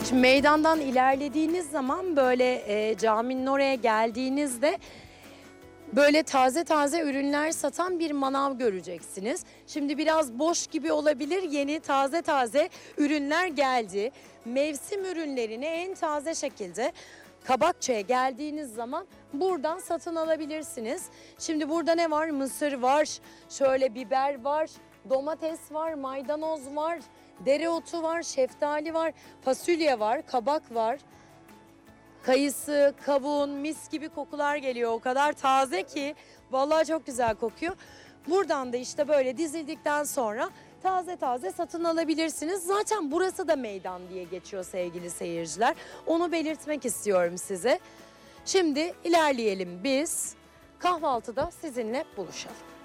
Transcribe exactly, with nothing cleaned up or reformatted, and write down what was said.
Şimdi meydandan ilerlediğiniz zaman böyle e, caminin oraya geldiğinizde böyle taze taze ürünler satan bir manav göreceksiniz. Şimdi biraz boş gibi olabilir. Yeni taze taze ürünler geldi. Mevsim ürünlerini en taze şekilde Kabakçı'ya geldiğiniz zaman buradan satın alabilirsiniz. Şimdi burada ne var? Mısır var, şöyle biber var, domates var, maydanoz var, dereotu var, şeftali var, fasulye var, kabak var. Kayısı, kavun, mis gibi kokular geliyor. O kadar taze ki vallahi çok güzel kokuyor. Buradan da işte böyle dizildikten sonra taze taze satın alabilirsiniz. Zaten burası da meydan diye geçiyor sevgili seyirciler. Onu belirtmek istiyorum size. Şimdi ilerleyelim biz. Kahvaltıda sizinle buluşalım.